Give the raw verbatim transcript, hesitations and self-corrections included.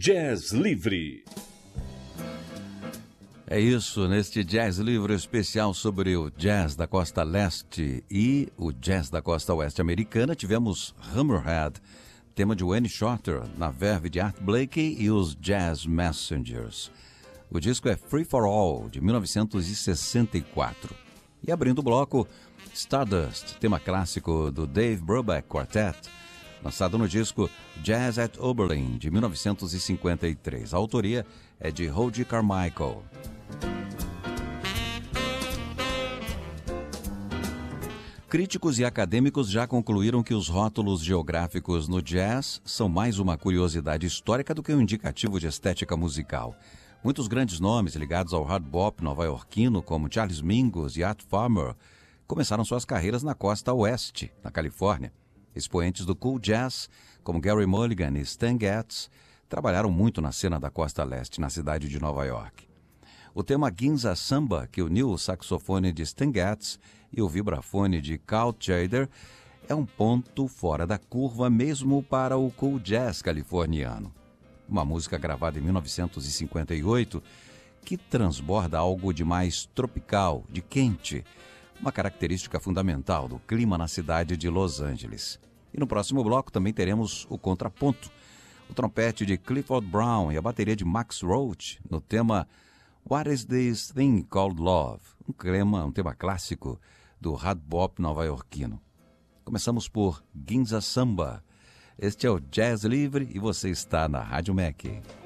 Jazz Livre. É isso, neste Jazz Livre especial sobre o jazz da costa leste e o jazz da costa oeste americana, tivemos Hammerhead, tema de Wayne Shorter, na verve de Art Blakey e os Jazz Messengers. O disco é Free for All, de mil novecentos e sessenta e quatro. E abrindo o bloco, Stardust, tema clássico do Dave Brubeck Quartet, lançado no disco Jazz at Oberlin, de mil novecentos e cinquenta e três. A autoria é de Hoagy Carmichael. Críticos e acadêmicos já concluíram que os rótulos geográficos no jazz são mais uma curiosidade histórica do que um indicativo de estética musical. Muitos grandes nomes ligados ao hard bop nova-iorquino, como Charles Mingus e Art Farmer, começaram suas carreiras na costa oeste, na Califórnia. Expoentes do cool jazz, como Gary Mulligan e Stan Getz, trabalharam muito na cena da costa leste, na cidade de Nova York. O tema Ginza Samba, que uniu o saxofone de Stan Getz e o vibrafone de Carl Tjader, é um ponto fora da curva mesmo para o cool jazz californiano. Uma música gravada em mil novecentos e cinquenta e oito que transborda algo de mais tropical, de quente, uma característica fundamental do clima na cidade de Los Angeles. E no próximo bloco também teremos o contraponto, o trompete de Clifford Brown e a bateria de Max Roach no tema What is This Thing Called Love? Um tema, um tema clássico do hard bop nova-iorquino. Começamos por Ginza Samba. Este é o Jazz Livre e você está na Rádio Mac.